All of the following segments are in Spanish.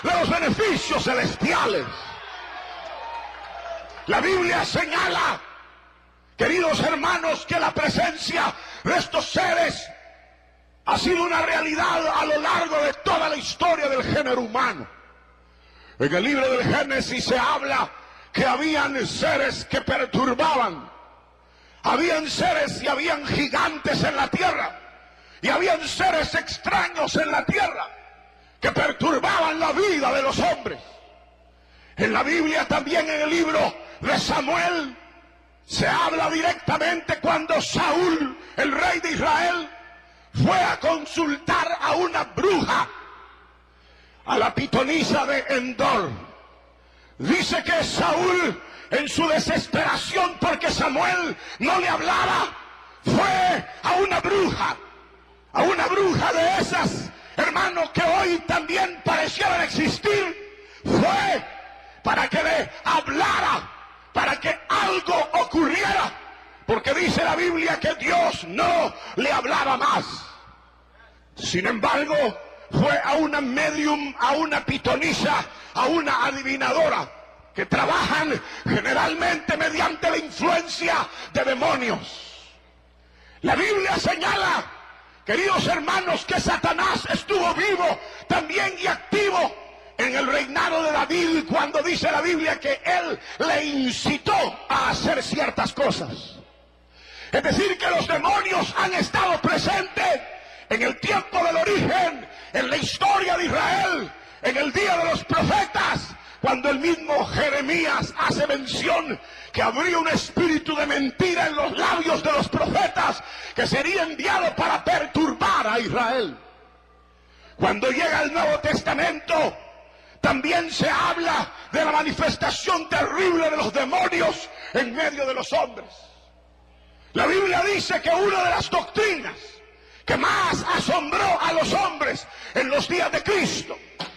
de los beneficios celestiales. La Biblia señala, queridos hermanos, que la presencia de estos seres ha sido una realidad a lo largo de toda la historia del género humano. En el libro del Génesis se habla que habían seres que perturbaban. Habían seres y habían gigantes en la tierra. Y habían seres extraños en la tierra que perturbaban la vida de los hombres. En la Biblia también, en el libro de Samuel, se habla directamente cuando Saúl, el rey de Israel, fue a consultar a una bruja, a la pitonisa de Endor. Dice que Saúl, en su desesperación porque Samuel no le hablaba, fue a una bruja de esas, hermanos, que hoy también parecieran existir. Fue para que le hablara, para que algo ocurriera, porque dice la Biblia que Dios no le hablaba más. Sin embargo, fue a una medium, a una pitonisa, a una adivinadora, que trabajan generalmente mediante la influencia de demonios. La Biblia señala, queridos hermanos, que Satanás estuvo vivo también y activo en el reinado de David, cuando dice la Biblia que él le incitó a hacer ciertas cosas. Es decir, que los demonios han estado presentes en el tiempo del origen, en la historia de Israel, en el día de los profetas, cuando el mismo Jeremías hace mención que habría un espíritu de mentira en los labios de los profetas que sería enviado para perturbar a Israel. Cuando llega el Nuevo Testamento, también se habla de la manifestación terrible de los demonios en medio de los hombres. La Biblia dice que una de las doctrinas que más asombró a los hombres en los días de Cristo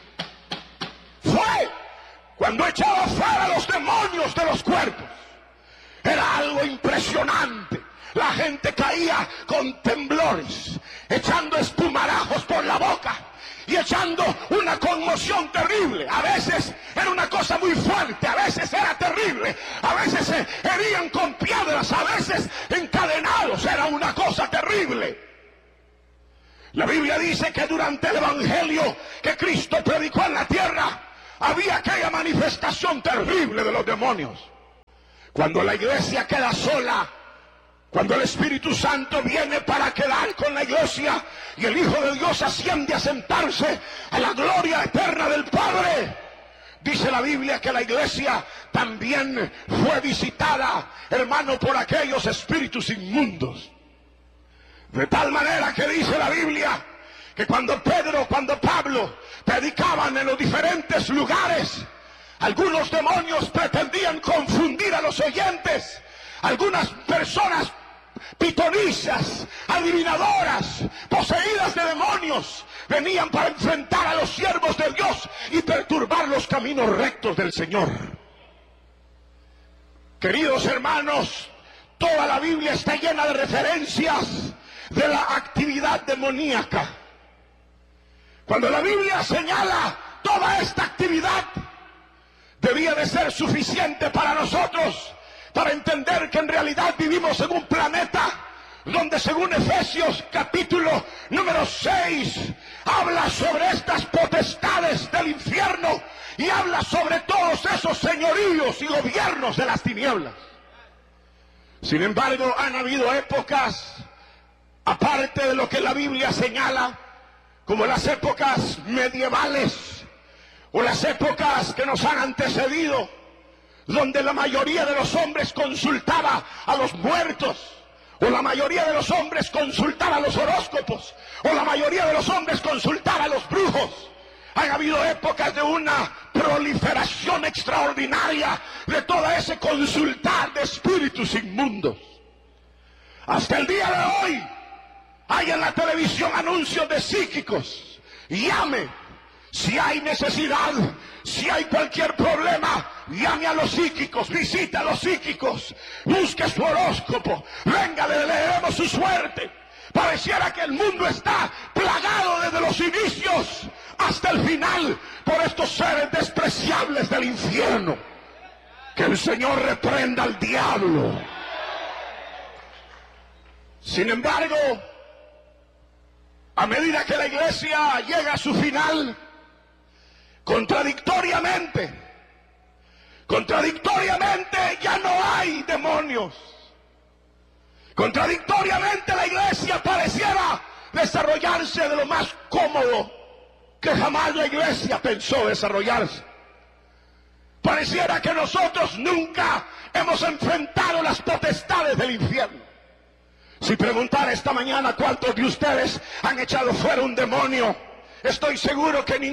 fue cuando echaba fuera los demonios de los cuerpos. Era algo impresionante. La gente caía con temblores, echando espumarajos por la boca y echando una conmoción terrible. A veces era una cosa muy fuerte, a veces era terrible, a veces se herían con piedras, a veces encadenados. Era una cosa terrible. La Biblia dice que durante el evangelio que Cristo predicó en la tierra, había aquella manifestación terrible de los demonios. Cuando la iglesia queda sola, cuando el Espíritu Santo viene para quedar con la iglesia y el Hijo de Dios asciende a sentarse a la gloria eterna del Padre, dice la Biblia que la iglesia también fue visitada, hermano, por aquellos espíritus inmundos. De tal manera que dice la Biblia que cuando Pablo predicaban en los diferentes lugares, algunos demonios pretendían confundir a los oyentes. Algunas personas pitonisas, adivinadoras, poseídas de demonios, venían para enfrentar a los siervos de Dios y perturbar los caminos rectos del Señor. Queridos hermanos, toda la Biblia está llena de referencias de la actividad demoníaca. Cuando la Biblia señala toda esta actividad, debía de ser suficiente para nosotros para entender que en realidad vivimos en un planeta donde, según Efesios capítulo número 6, habla sobre estas potestades del infierno y habla sobre todos esos señoríos y gobiernos de las tinieblas. Sin embargo, han habido épocas, aparte de lo que la Biblia señala, como las épocas medievales o las épocas que nos han antecedido, donde la mayoría de los hombres consultaba a los muertos, o la mayoría de los hombres consultaba a los horóscopos, o la mayoría de los hombres consultaba a los brujos. Han habido épocas de una proliferación extraordinaria de todo ese consultar de espíritus inmundos. Hasta el día de hoy hay en la televisión anuncios de psíquicos. Llame, si hay necesidad, si hay cualquier problema, llame a los psíquicos, visite a los psíquicos, busque su horóscopo, venga, le leeremos su suerte. Pareciera que el mundo está plagado desde los inicios hasta el final por estos seres despreciables del infierno. Que el Señor reprenda al diablo. Sin embargo, a medida que la iglesia llega a su final, contradictoriamente ya no hay demonios. Contradictoriamente la iglesia pareciera desarrollarse de lo más cómodo que jamás la iglesia pensó desarrollarse. Pareciera que nosotros nunca hemos enfrentado las potestades del infierno. Si preguntara esta mañana cuántos de ustedes han echado fuera un demonio, estoy seguro que ninguno.